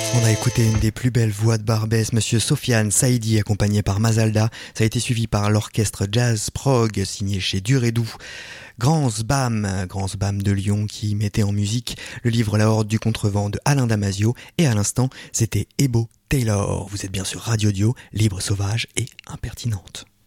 On a écouté une des plus belles voix de Barbès, Monsieur Sofiane Saïdi, accompagné par Mazalda. Ça a été suivi par l'orchestre Jazz Prog, signé chez Dur et Doux. Grand Sbam de Lyon, qui mettait en musique le livre La Horde du Contrevent de Alain Damasio. Et à l'instant, c'était Ebo Taylor. Vous êtes bien sur Radio Dio, libre, sauvage et impertinente.